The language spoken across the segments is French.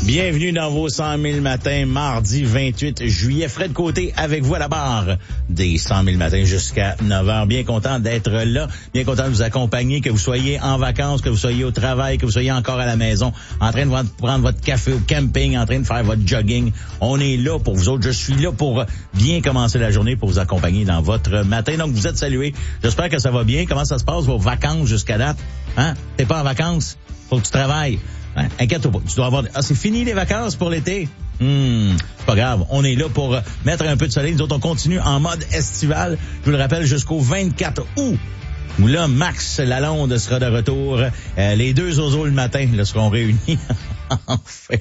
Bienvenue dans vos 100 000 matins, mardi 28 juillet. Fred Côté avec vous à la barre des 100 000 matins jusqu'à 9h. Bien content d'être là, bien content de vous accompagner, que vous soyez en vacances, que vous soyez au travail, que vous soyez encore à la maison, en train de prendre votre café au camping, en train de faire votre jogging. On est là pour vous autres. Je suis là pour bien commencer la journée, pour vous accompagner dans votre matin. Donc, vous êtes salués. J'espère que ça va bien. Comment ça se passe, vos vacances jusqu'à date? Hein? T'es pas en vacances? Faut que tu travailles. Hein? Inquiète-toi pas. Tu dois avoir... Ah, c'est fini les vacances pour l'été? C'est pas grave. On est là pour mettre un peu de soleil. Nous autres, on continue en mode estival. Je vous le rappelle, jusqu'au 24 août. Où là, Max Lalonde sera de retour. Les deux zozos le matin là, seront réunis. Enfin.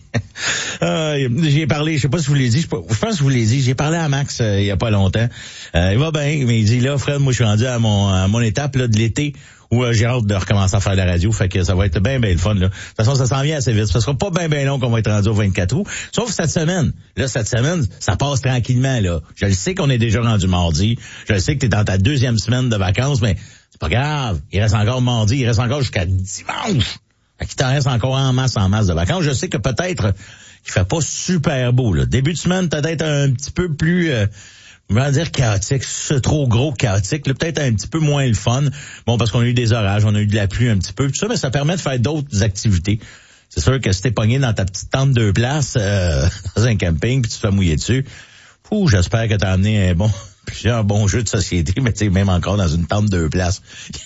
J'ai parlé, je sais pas si je vous l'ai dit, je pense que je vous l'ai dit, j'ai parlé à Max il y a pas longtemps. Il va bien, mais il dit là, Fred, moi je suis rendu à mon étape là, de l'été où j'ai hâte de recommencer à faire de la radio, fait que ça va être bien le fun là. De toute façon, ça s'en vient assez vite. Ça sera pas bien long qu'on va être rendu au 24 août. Sauf cette semaine. Là, cette semaine, ça passe tranquillement là. Je le sais qu'on est déjà rendu mardi. Je le sais que tu es dans ta deuxième semaine de vacances, mais c'est pas grave. Il reste encore mardi, il reste encore jusqu'à dimanche. Fait qu'il t'en reste encore en masse de vacances. Je sais que peut-être qu'il fait pas super beau là. Début de semaine, peut-être un petit peu plus on va dire chaotique, c'est trop gros chaotique, là, peut-être un petit peu moins le fun. Bon, parce qu'on a eu des orages, on a eu de la pluie un petit peu, tout ça, mais ça permet de faire d'autres activités. C'est sûr que si t'es pogné dans ta petite tente 2 places dans un camping puis tu te fais mouiller dessus, j'espère que t'as amené plusieurs bons jeux de société, mais tu sais, même encore dans une tente 2 places.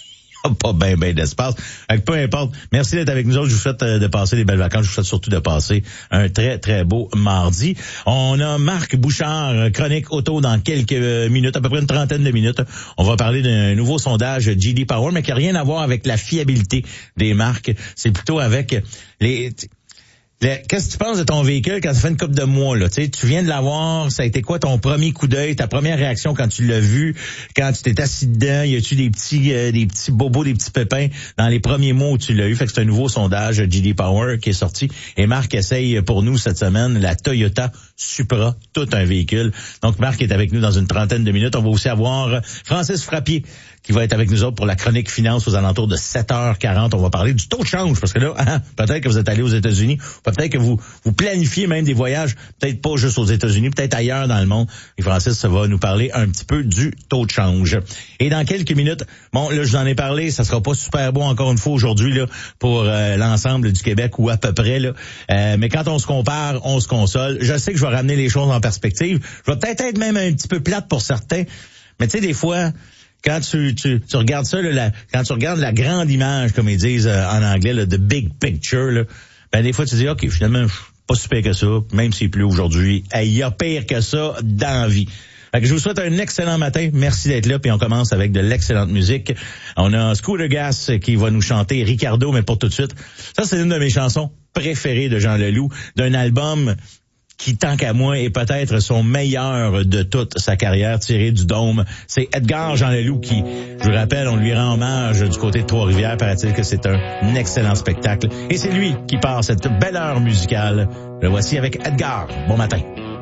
Pas bien d'espace. Peu importe. Merci d'être avec nous autres. Je vous souhaite de passer des belles vacances. Je vous souhaite surtout de passer un très, très beau mardi. On a Marc Bouchard, chronique auto dans quelques minutes, à peu près une trentaine de minutes. On va parler d'un nouveau sondage J.D. Power, mais qui n'a rien à voir avec la fiabilité des marques. C'est plutôt avec qu'est-ce que tu penses de ton véhicule quand ça fait une couple de mois, là? Tu sais, tu viens de l'avoir, ça a été quoi ton premier coup d'œil, ta première réaction quand tu l'as vu, quand tu t'es assis dedans, y a-tu des petits bobos, des petits pépins dans les premiers mois où tu l'as eu? Fait que c'est un nouveau sondage J.D. Power qui est sorti. Et Marc essaye pour nous cette semaine la Toyota Supra, tout un véhicule. Donc Marc est avec nous dans une trentaine de minutes. On va aussi avoir Francis Frappier qui va être avec nous autres pour la chronique finance aux alentours de 7h40. On va parler du taux de change, parce que là, peut-être que vous êtes allé aux États-Unis, peut-être que vous planifiez même des voyages, peut-être pas juste aux États-Unis, peut-être ailleurs dans le monde. Et Francis va nous parler un petit peu du taux de change. Et dans quelques minutes, bon, là, je vous en ai parlé, ça sera pas super beau encore une fois aujourd'hui là pour l'ensemble du Québec ou à peu près là. Mais quand on se compare, on se console. Je sais que je vais ramener les choses en perspective. Je vais peut-être être même un petit peu plate pour certains, mais tu sais, des fois, quand tu regardes ça, là, quand tu regardes la grande image, comme ils disent en anglais, là, the big picture, là, ben des fois tu dis, ok, finalement, pas si pire que ça, même s'il pleut aujourd'hui, il y a pire que ça dans la vie. Fait que je vous souhaite un excellent matin. Merci d'être là, puis on commence avec de l'excellente musique. On a Scooter Gas qui va nous chanter Ricardo, mais pour tout de suite. Ça, c'est une de mes chansons préférées de Jean Leloup, d'un album qui, tant qu'à moi, est peut-être son meilleur de toute sa carrière, tiré du dôme. C'est Edgar Jean Leloup qui, je vous rappelle, on lui rend hommage du côté de Trois-Rivières. Paraît-il que c'est un excellent spectacle. Et c'est lui qui part cette belle heure musicale. Le voici avec Edgar. Bon matin.